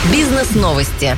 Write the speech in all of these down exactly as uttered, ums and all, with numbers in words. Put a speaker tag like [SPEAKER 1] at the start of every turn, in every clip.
[SPEAKER 1] Бизнес-новости.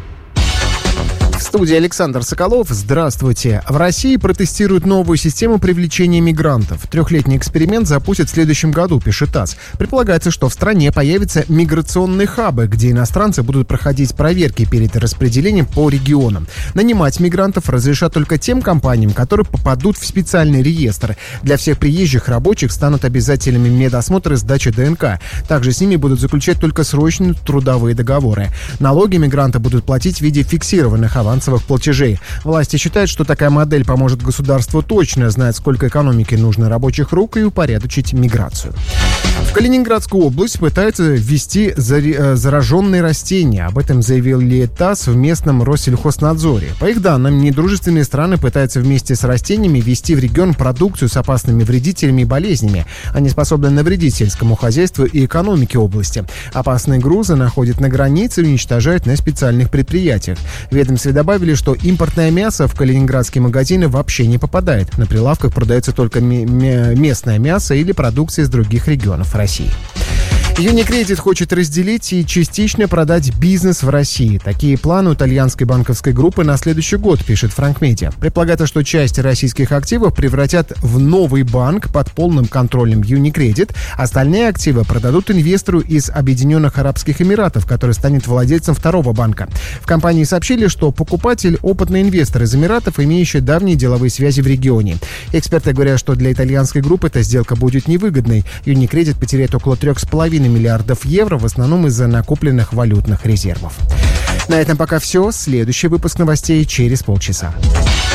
[SPEAKER 2] В студии Александр Соколов. Здравствуйте. В России протестируют новую систему привлечения мигрантов. Трехлетний эксперимент запустят в следующем году, пишет ТАСС. Предполагается, что в стране появятся миграционные хабы, где иностранцы будут проходить проверки перед распределением по регионам. Нанимать мигрантов разрешат только тем компаниям, которые попадут в специальный реестр. Для всех приезжих рабочих станут обязательными медосмотры и сдача ДНК. Также с ними будут заключать только срочные трудовые договоры. Налоги мигранты будут платить в виде фиксированных авансов платежей. Власти считают, что такая модель поможет государству точно знать, сколько экономике нужно рабочих рук, и упорядочить миграцию. В Калининградскую область пытаются ввести зараженные растения. Об этом заявили ТАСС в местном Россельхознадзоре. По их данным, недружественные страны пытаются вместе с растениями ввести в регион продукцию с опасными вредителями и болезнями. Они способны навредить сельскому хозяйству и экономике области. Опасные грузы находят на границе и уничтожают на специальных предприятиях. В ведомстве добавили, что импортное мясо в калининградские магазины вообще не попадает. На прилавках продается только местное мясо или продукция из других регионов России. Unicredit хочет разделить и частично продать бизнес в России. Такие планы у итальянской банковской группы на следующий год, пишет Frank Media. Предполагается, что часть российских активов превратят в новый банк под полным контролем Unicredit. Остальные активы продадут инвестору из Объединенных Арабских Эмиратов, который станет владельцем второго банка. В компании сообщили, что покупатель – опытный инвестор из Эмиратов, имеющий давние деловые связи в регионе. Эксперты говорят, что для итальянской группы эта сделка будет невыгодной. Unicredit потеряет около трех с половиной миллиардов евро, в основном из-за накопленных валютных резервов. На этом пока все. Следующий выпуск новостей через полчаса.